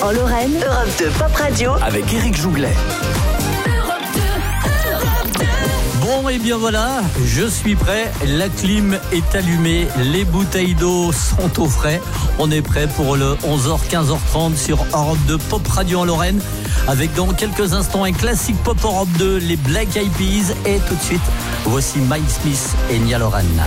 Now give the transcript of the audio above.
En Lorraine, Europe 2 Pop Radio avec Éric Jouglet. Bon, et bien voilà, je suis prêt, la clim est allumée, les bouteilles d'eau sont au frais. On est prêt pour le 11h, 15h30 sur Europe 2 Pop Radio en Lorraine. Avec dans quelques instants un classique Pop Europe 2, les Black Eyed Peas. Et tout de suite, voici Mike Smith et Nia Loren.